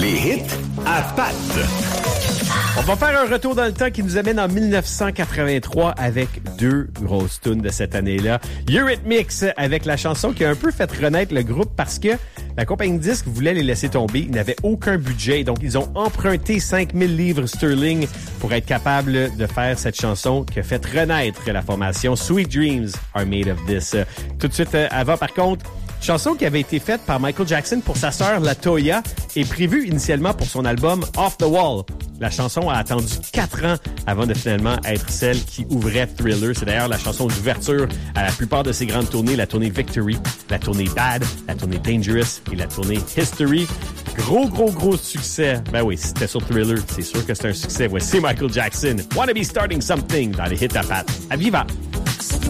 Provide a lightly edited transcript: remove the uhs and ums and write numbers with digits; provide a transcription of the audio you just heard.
Les hits à Pat. On va faire un retour dans le temps qui nous amène en 1983 avec deux grosses tunes de cette année-là. Eurythmics avec la chanson qui a un peu fait renaître le groupe parce que la compagnie de disques voulait les laisser tomber. Ils n'avaient aucun budget, donc ils ont emprunté 5000 livres sterling pour être capables de faire cette chanson qui a fait renaître la formation. Sweet Dreams are made of this. Tout de suite avant, par contre, chanson qui avait été faite par Michael Jackson pour sa sœur LaToya et prévue initialement pour son album Off the Wall. La chanson a attendu 4 ans avant de finalement être celle qui ouvrait Thriller. C'est d'ailleurs la chanson d'ouverture à la plupart de ses grandes tournées, la tournée Victory, la tournée Bad, la tournée Dangerous et la tournée History. Gros succès. Ben oui, si c'était sur Thriller, c'est sûr que c'est un succès. Voici Michael Jackson. Wanna be starting something dans les hits à Pat. À Viva!